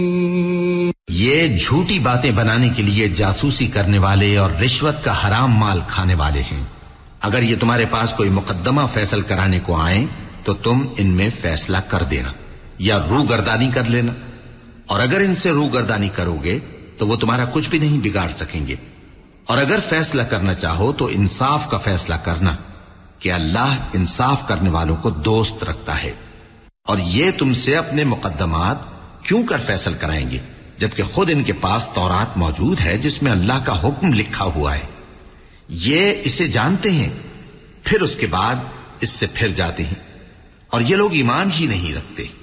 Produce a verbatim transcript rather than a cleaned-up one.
ये झूठी बातें बनाने के लिए जासूसी करने वाले और रिश्वत का हराम माल खाने वाले हैं। अगर ये तुम्हारे पास कोई मुकद्दमा फैसल कराने को आए तो तुम इनमें फैसला कर देना या रूगर्दानी कर लेना, और अगर इनसे रूगर्दानी करोगे तो वो तुम्हारा कुछ भी नहीं बिगाड़ सकेंगे। और अगर फैसला करना चाहो तो इंसाफ का फैसला करना कि अल्लाह इंसाफ करने वालों को दोस्त रखता है। और ये तुमसे अपने मुकद्दमात क्यों कर फैसल कराएंगे जबकि खुद इनके पास तौरात मौजूद है जिसमें अल्लाह का हुक्म लिखा हुआ है। ये इसे जानते हैं, फिर उसके बाद इससे फिर जाते हैं, और ये लोग ईमान ही नहीं रखते।